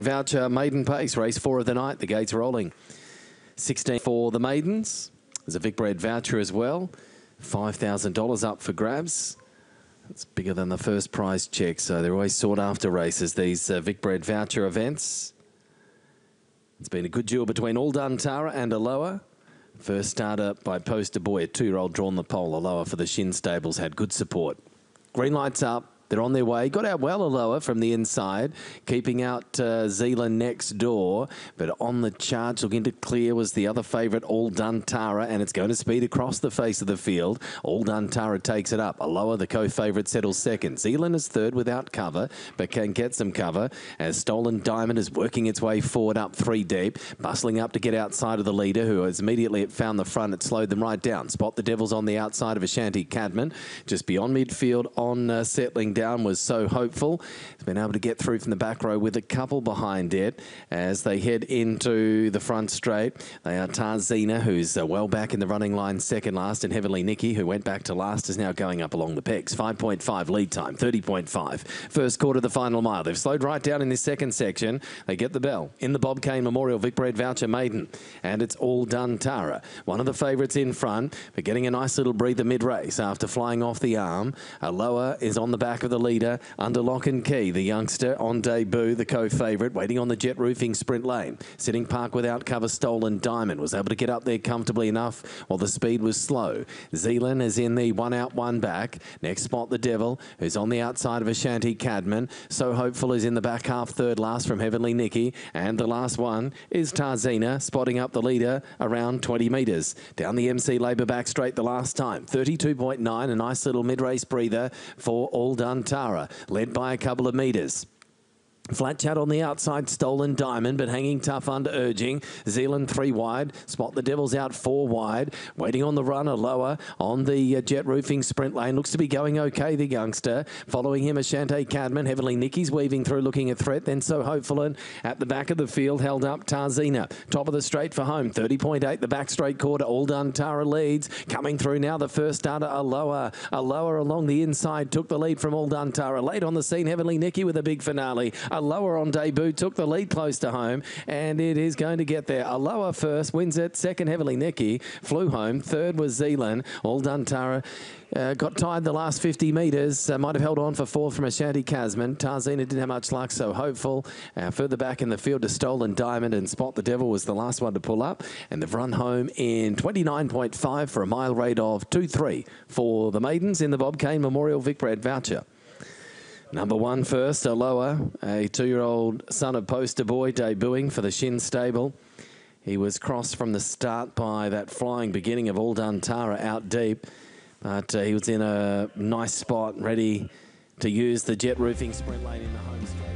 Voucher maiden pace, race 4 of the night. The gates rolling. 16 for the maidens. There's a Vicbred voucher as well. $5,000 up for grabs. It's bigger than the first prize check, so they're always sought after races, these Vicbred voucher events. It's been a good duel between All Done Tara and Aloha. First starter by Poster Boy, a 2-year-old drawn the pole. Aloha for the Shin Stables had good support. Green lights up. They're on their way. Got out well, Aloha, from the inside, keeping out Zealand next door. But on the charge, looking to clear, was the other favourite, All Done Tara, and it's going to speed across the face of the field. All Done Tara takes it up. Aloha, the co-favourite, settles second. Zealand is third without cover, but can get some cover as Stolen Diamond is working its way forward up 3 deep, bustling up to get outside of the leader, who has immediately found the front. It slowed them right down. Spot the Devils on the outside of Ashanti Cadman, just beyond midfield on settling down. Was So Hopeful. He's been able to get through from the back row with a couple behind it as they head into the front straight. They are Tarzina, who's well back in the running line, second last, and Heavenly Nikki, who went back to last, is now going up along the pegs. 5.5 lead time, 30.5. First quarter of the final mile. They've slowed right down in this second section. They get the bell in the Bob Kane Memorial Vicbred Voucher Maiden, and it's All Done Tara. One of the favourites in front, but getting a nice little breather mid-race after flying off the arm. Aloha is on the back of the leader under lock and key. The youngster on debut, the co-favourite, waiting on the jet roofing sprint lane. Sitting park without cover, Stolen Diamond was able to get up there comfortably enough while the speed was slow. Zealand is in the 1 out, 1 back. Next spot, the Devil, who's on the outside of Ashanti Cadman. So Hopeful is in the back half, third last from Heavenly Nikki. And the last one is Tarzina, spotting up the leader around 20 metres. Down the MC Labour back straight the last time. 32.9, a nice little mid-race breather for All Done Tara, led by a couple of metres. Flat chat on the outside, Stolen Diamond, but hanging tough under urging. Zealand 3 wide. Spot the Devils out 4 wide. Waiting on the run, Aloha on the jet roofing sprint lane. Looks to be going okay, the youngster. Following him, Ashanti Cadman. Heavenly Nikki's weaving through, looking a threat. Then So Hopeful, and at the back of the field, held up Tarzina. Top of the straight for home, 30.8. The back straight quarter, All Done Tara leads. Coming through now, the first starter, Aloha. Aloha along the inside, took the lead from All Done Tara. Late on the scene, Heavenly Nikki with a big finale. Aloha on debut took the lead close to home, and it is going to get there. Aloha first, wins it. Second, Heavenly Nikki flew home. Third was Zealand. All Done Tara got tied the last 50 metres. Might have held on for fourth from Ashanti Cadman. Tarzina didn't have much luck, So Hopeful. Further back in the field to Stolen Diamond, and Spot the Devil was the last one to pull up. And they've run home in 29.5 for a mile rate of 2.3 for the maidens in the Bob Kane Memorial Vicbred Voucher. Number 1 first, Aloha, a 2-year-old son of Poster Boy, debuting for the Shin Stable. He was crossed from the start by that flying beginning of All Done Tara out deep, but he was in a nice spot, ready to use the jet roofing sprint lane in the home straight.